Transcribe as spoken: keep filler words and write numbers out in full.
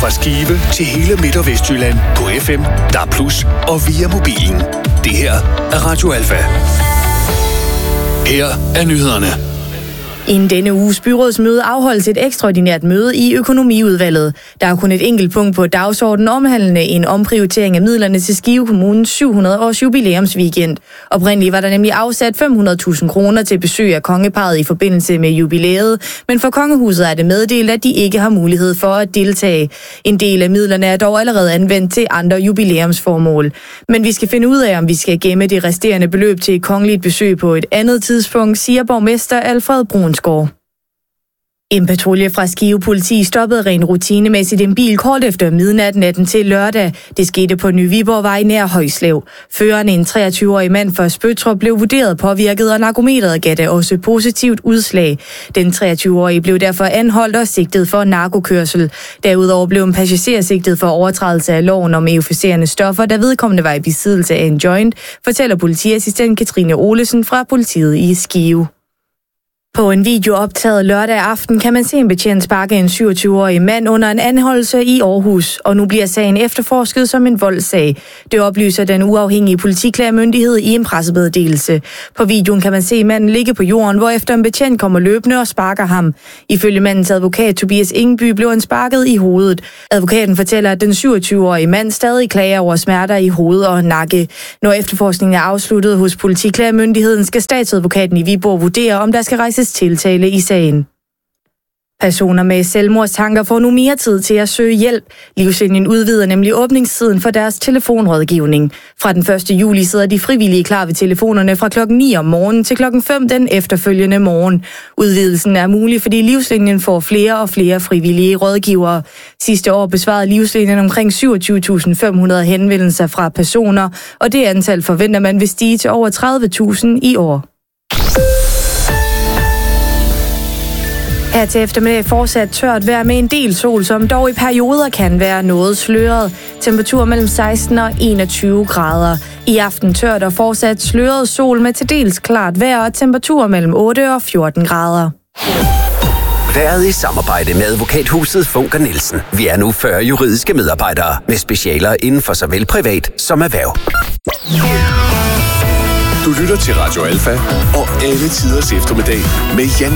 Fra Skive til hele Midt- og Vestjylland på F M, D A B plus, og via mobilen. Det her er Radio Alfa. Her er nyhederne. Inden denne uges byrådsmøde afholdes et ekstraordinært møde i økonomiudvalget. Der er kun et enkelt punkt på dagsordenen omhandlende en omprioritering af midlerne til Skive Kommunes syv hundrede års jubilæumsweekend. Oprindeligt var der nemlig afsat fem hundrede tusind kroner til besøg af kongeparret i forbindelse med jubilæet, men for kongehuset er det meddelt, at de ikke har mulighed for at deltage. En del af midlerne er dog allerede anvendt til andre jubilæumsformål. Men vi skal finde ud af, om vi skal gemme det resterende beløb til et kongeligt besøg på et andet tidspunkt, siger borgmester Alfred Brunsgaard. En patrulje fra Skive Politi stoppede rent rutinemæssigt en bil kort efter midnat natten til lørdag. Det skete på Ny Viborgvej nær Højslev. Føreren, en treogtyve-årig mand fra Spøttrup, blev vurderet påvirket, og narkometeret gav det også positivt udslag. Den treogtyve-årige blev derfor anholdt og sigtet for narkokørsel. Derudover blev en passager sigtet for overtrædelse af loven om euforiserende stoffer, da vedkommende var i besiddelse af en joint, fortæller politiassistent Katrine Olesen fra politiet i Skive. På en video optaget lørdag aften kan man se en betjent sparke en syvogtyve-årig mand under en anholdelse i Aarhus, og nu bliver sagen efterforsket som en voldssag. Det oplyser den uafhængige politiklagemyndighed i en pressemeddelelse. På videoen kan man se manden ligge på jorden, hvorefter en betjent kommer løbende og sparker ham. Ifølge mandens advokat Tobias Ingeby blev han sparket i hovedet. Advokaten fortæller, at den syvogtyve-årige mand stadig klager over smerter i hoved og nakke. Når efterforskningen er afsluttet hos politiklagemyndigheden, skal statsadvokaten i Viborg vurdere, om der skal rejses tiltale i sagen. Personer med selvmordstanker får nu mere tid til at søge hjælp. Livslinjen udvider nemlig åbningstiden for deres telefonrådgivning. Fra den første juli sidder de frivillige klar ved telefonerne fra klokken ni om morgenen til klokken fem den efterfølgende morgen. Udvidelsen er mulig, fordi Livslinjen får flere og flere frivillige rådgivere. Sidste år besvarede Livslinjen omkring syvogtyve tusind fem hundrede henvendelser fra personer, og det antal forventer man vil stige til over tredive tusind i år. Her til eftermiddag fortsat tørt vejr med en del sol, som dog i perioder kan være noget sløret. Temperatur mellem seksten og enogtyve grader. I aften tørt og fortsat sløret sol med til dels klart vejr og temperatur mellem otte og fjorten grader. Været i samarbejde med advokathuset Funker Nielsen. Vi er nu fyrre juridiske medarbejdere med specialer inden for såvel privat som erhverv. Du lytter til Radio Alfa og alle tiders eftermiddag med Jan